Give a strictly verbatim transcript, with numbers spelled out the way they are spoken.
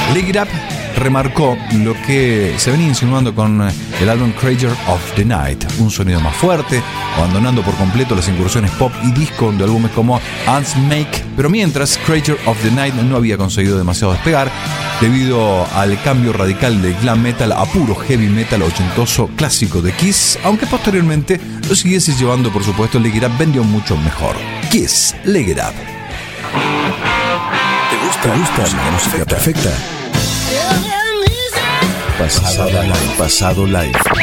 Lick It Up remarcó lo que se venía insinuando con el álbum Creature of the Night, un sonido más fuerte, abandonando por completo las incursiones pop y disco de álbumes como Ants Make, pero mientras Creature of the Night no había conseguido demasiado despegar debido al cambio radical del glam metal a puro heavy metal ochentoso clásico de Kiss, aunque posteriormente lo siguiese llevando, por supuesto. Lick It Up vendió mucho mejor. Kiss, Lick It Up. ¿Te gusta? ¿Te gusta la música perfecta? Pasado live, pasado live.